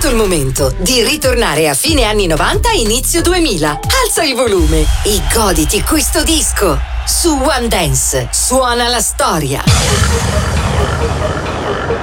il momento di ritornare a fine anni 90 inizio 2000. Alza il volume e goditi questo disco. Su One Dance suona la storia.